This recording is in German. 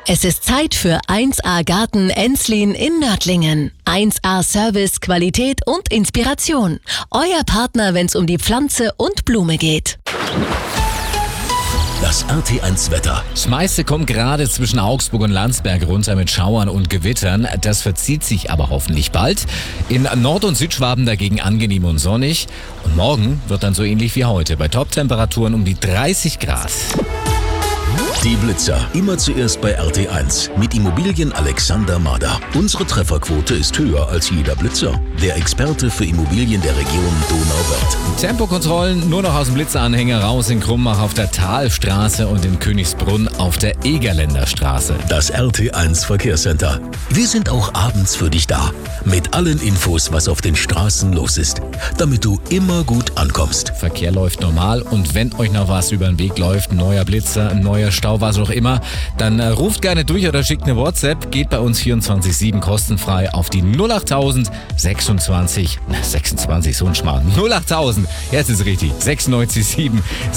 Es ist Zeit für 1A Garten Enslin in Nördlingen. 1A Service, Qualität und Inspiration. Euer Partner, wenn es um die Pflanze und Blume geht. Das RT1 Wetter. Das meiste kommt gerade zwischen Augsburg und Landsberg runter mit Schauern und Gewittern. Das verzieht sich aber hoffentlich bald. In Nord- und Südschwaben dagegen angenehm und sonnig. Und morgen wird dann so ähnlich wie heute, bei Toptemperaturen um die 30 Grad. Die Blitzer. Immer zuerst bei RT1 mit Immobilien Alexander Mader. Unsere Trefferquote ist höher als jeder Blitzer. Der Experte für Immobilien der Region Donauwörth. Tempokontrollen nur noch aus dem Blitzeranhänger raus in Krumbach auf der Talstraße und in Königsbrunn auf der Egerländer Straße. Das RT1 Verkehrscenter. Wir sind auch abends für dich da. Mit allen Infos, was auf den Straßen los ist. Damit du immer gut ankommst. Verkehr läuft normal und wenn euch noch was über den Weg läuft, ein neuer Blitzer, ein neuer Stau, was auch immer, dann ruft gerne durch oder schickt eine WhatsApp. Geht bei uns 24/7 kostenfrei auf die 08000 26, so ein Schmarrn. 08000, jetzt ist richtig, 96 7